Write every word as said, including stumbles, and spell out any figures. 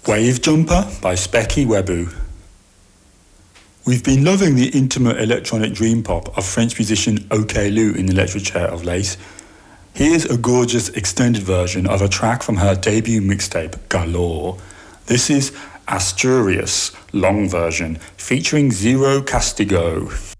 Wave Jumper by Specky Webu. We've been loving the intimate electronic dream pop of French musician OK Lou in the electric chair of late. Here's a gorgeous extended version of a track from her debut mixtape, Galore. This is Asturias, long version, featuring Zero Castigo.